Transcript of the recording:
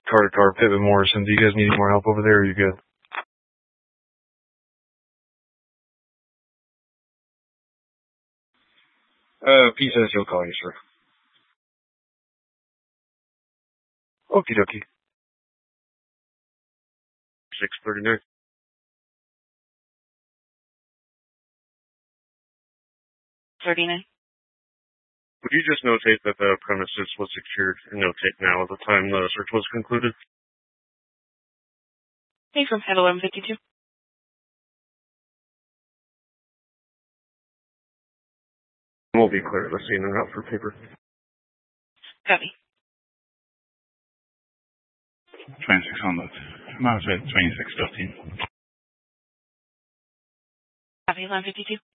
Car to car, Pittman Morrison. Do you guys need any more help over there, or are you good? Pete says he'll call you, sir. Okie dokie. 639. Would you just notate that the premises was secured and notate now at the time the search was concluded? Hey, from Head 1152. We'll be clear. Let's see, and out for paper. Copy. 2600. Miles rate 2615. Copy, 1152.